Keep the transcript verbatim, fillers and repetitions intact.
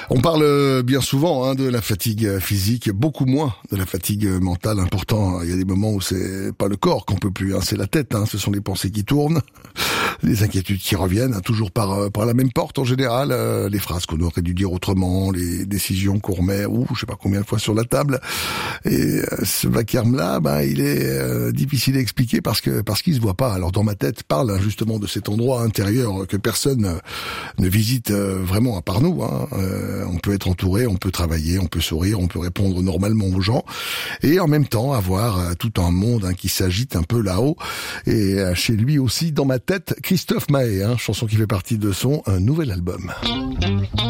On parle bien souvent hein, de la fatigue physique, beaucoup moins de la fatigue mentale. Pourtant, il y a des moments où c'est pas le corps qu'on peut plus, hein, c'est la tête. Hein, ce sont les pensées qui tournent, les inquiétudes qui reviennent, hein, toujours par par la même porte en général. Euh, les phrases qu'on aurait dû dire autrement, les décisions qu'on remet, ou je sais pas combien de fois sur la table. Et euh, ce vacarme-là, ben il est euh, difficile à expliquer parce que parce qu'il se voit pas. Alors dans ma tête, parle hein, justement de cet endroit intérieur que personne euh, ne visite euh, vraiment à part nous. Hein. Euh, on peut être entouré, on peut travailler, on peut sourire, on peut répondre normalement aux gens, et en même temps avoir euh, tout un monde hein, qui s'agite un peu là-haut. Et euh, chez lui aussi, dans ma tête, Christophe Maé, hein, chanson qui fait partie de son un nouvel album.